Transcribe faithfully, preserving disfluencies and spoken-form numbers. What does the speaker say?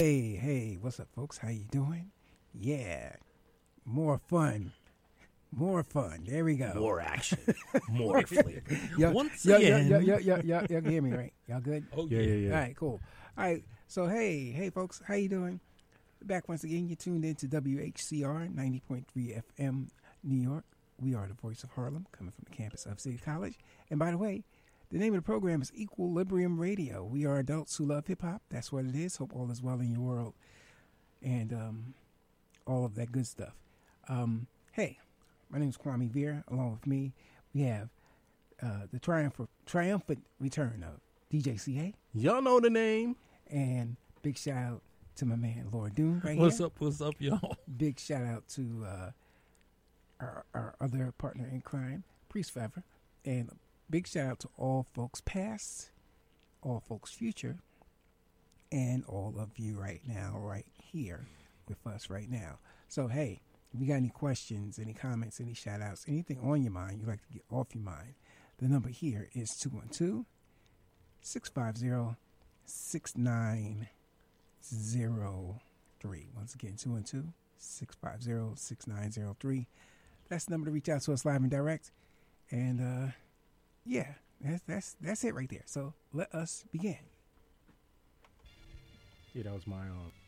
Hey, hey, what's up, folks? How you doing? Yeah, more fun, more fun. There we go. More action, more flavor. Y'all, Once y'all, again, y'all, y'all, y'all, y'all, y'all can hear me, right? Y'all good? oh Yeah, yeah, yeah. All right, cool. All right, so hey, hey, folks, how you doing? Back once again. You tuned in to W H C R ninety point three F M, New York. We are the voice of Harlem, coming from the campus of City College. And by the way, the name of the program is Equilibrium Radio. We are adults who love hip hop. That's what it is. Hope all is well in your world, and um, all of that good stuff. Um, hey, my name is Kwame Veer. Along with me, we have uh, the triumph- triumphant return of D J C A, Y'all know the name. and big shout out to my man Lord Doom right what's here. up? What's up, y'all? Big shout out to uh, our, our other partner in crime, Priest Forever, and big shout out to all folks past, all folks future, and all of you right now, right here with us right now. So, hey, if you got any questions, any comments, any shout outs, anything on your mind you'd like to get off your mind, the number here is two one two, six five zero, six nine zero three. Once again, two one two, six five zero, six nine zero three. That's the number to reach out to us live and direct. And, uh, yeah, that's that's that's it right there. So let us begin. Yeah, that was my um,